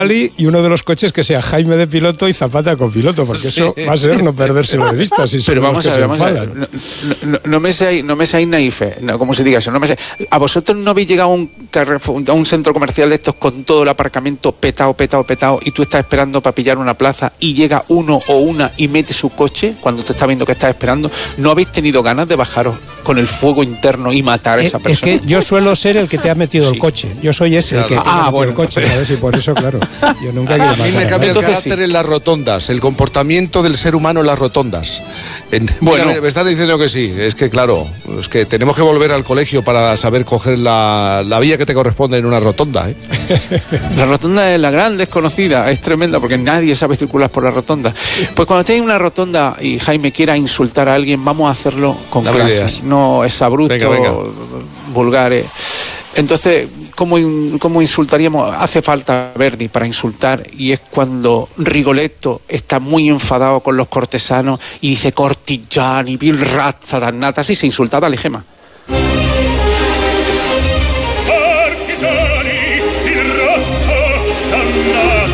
y uno de los coches que sea Jaime de piloto y Zapata copiloto, porque eso va a ser no perdérselo de vista. Si pero vamos a ver. No me seáis naifes, no, como se diga eso. ¿A vosotros no habéis llegado a un centro comercial de estos con todo el aparcamiento petado, y tú estás esperando para pillar una plaza y llega uno o una y mete su coche cuando te está viendo que estás esperando? ¿No habéis tenido ganas de bajaros con el fuego interno y matar a esa persona? Es que yo suelo ser el que te ha metido el coche. Yo soy ese el que te ha metido el coche, ¿sabes? Y por eso, claro, yo nunca quiero matar. A mí me cambia el carácter en las rotondas, el comportamiento del ser humano en las rotondas. Bueno, me están diciendo que sí. Es que, claro, es que tenemos que volver al colegio para saber coger la vía que te corresponde en una rotonda, ¿eh? La rotonda es la gran desconocida, es tremenda porque nadie sabe circular por la rotonda. Pues cuando estéis en una rotonda y Jaime quiera insultar a alguien, vamos a hacerlo con clase, no exabrupto, venga. Vulgares. Entonces, ¿cómo insultaríamos? Hace falta Berni para insultar, y es cuando Rigoletto está muy enfadado con los cortesanos y dice cortigiani, vil razza dannata, así se insulta, dale, Gema. Cortigiani, vil razza dannata.